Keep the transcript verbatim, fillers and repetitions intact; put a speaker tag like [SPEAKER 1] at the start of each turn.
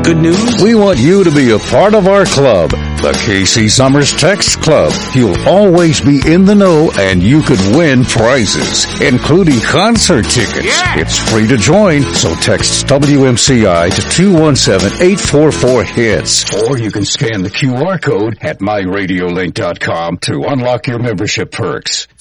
[SPEAKER 1] good news?
[SPEAKER 2] We want you to be a part of our club, the K C Summers Text Club. You'll always be in the know and you could win prizes, including concert tickets.
[SPEAKER 1] Yeah.
[SPEAKER 2] It's free to join, so text W M C I to two one seven, eight four four, HITS. Or you can scan the Q R code at my radio link dot com to unlock your membership perks.